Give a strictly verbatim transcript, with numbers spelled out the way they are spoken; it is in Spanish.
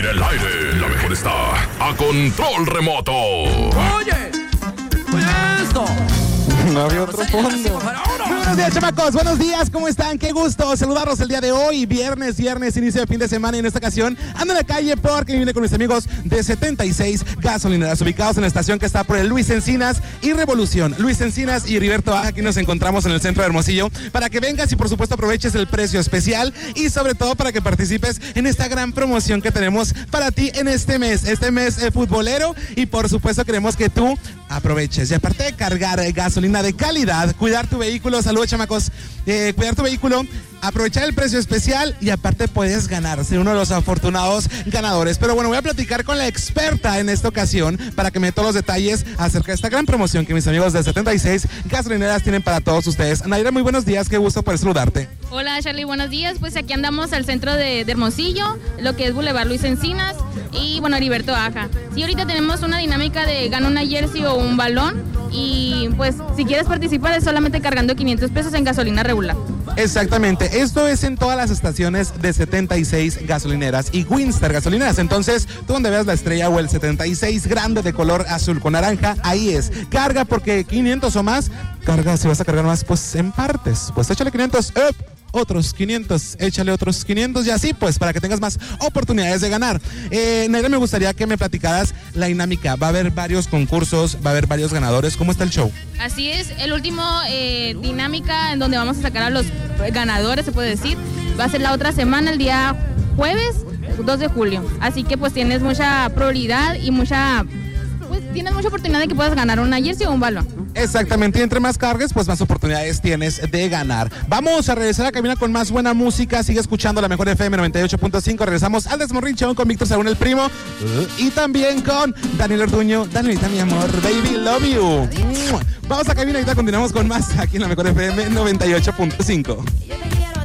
el aire, la mejor está a control remoto. Oye, oye esto. No había otro fondo. Muy buenos días, chamacos. Buenos días, ¿cómo están? Qué gusto saludarlos el día de hoy. Viernes, viernes, inicio de fin de semana. Y en esta ocasión ando en la calle porque vine con mis amigos de setenta y seis gasolineras, ubicados en la estación que está por el Luis Encinas y Revolución. Luis Encinas y Heriberto Baja, aquí nos encontramos en el centro de Hermosillo, para que vengas y por supuesto aproveches el precio especial y sobre todo para que participes en esta gran promoción que tenemos para ti en este mes, este mes eh, futbolero. Y por supuesto queremos que tú aproveches. Y aparte de cargar eh, gasolina de calidad, cuidar tu vehículo, saludos chamacos, eh, cuidar tu vehículo, aprovechar el precio especial y aparte puedes ganar, ser uno de los afortunados ganadores. Pero bueno, voy a platicar con la experta en esta ocasión para que me dé todos los detalles acerca de esta gran promoción que mis amigos de setenta y seis gasolineras tienen para todos ustedes. Naira, muy buenos días, qué gusto poder saludarte. Hola Charlie, buenos días. Pues aquí andamos al centro de, de Hermosillo, lo que es Boulevard Luis Encinas y bueno, Heriberto Baja. Sí, ahorita tenemos una dinámica de gana una jersey o un balón y pues si quieres participar es solamente cargando quinientos pesos en gasolina regular. Exactamente, esto es en todas las estaciones de setenta y seis gasolineras y Winstar gasolineras. Entonces, tú donde veas la estrella o el setenta y seis grande de color azul con naranja, ahí es. Carga porque quinientos o más, carga, si vas a cargar más, pues en partes. Pues échale quinientos, ¡up! Otros quinientos, échale otros quinientos y así pues para que tengas más oportunidades de ganar. Eh, Naira, me gustaría que me platicaras la dinámica. Va a haber varios concursos, va a haber varios ganadores. ¿Cómo está el show? Así es, el último eh, dinámica en donde vamos a sacar a los ganadores, se puede decir, va a ser la otra semana, el día jueves dos de julio. Así que pues tienes mucha prioridad y mucha... pues tienes mucha oportunidad de que puedas ganar una jersey o un balón. Exactamente, y entre más cargues, pues más oportunidades tienes de ganar. Vamos a regresar a cabina con más buena música. Sigue escuchando la mejor F M noventa y ocho punto cinco. Regresamos al Desmorrinchón con Víctor Sagún, el primo, y también con Daniel Orduño. Danielita, mi amor, baby, love you. Vamos a cabina y ya continuamos con más aquí en la mejor F M noventa y ocho punto cinco.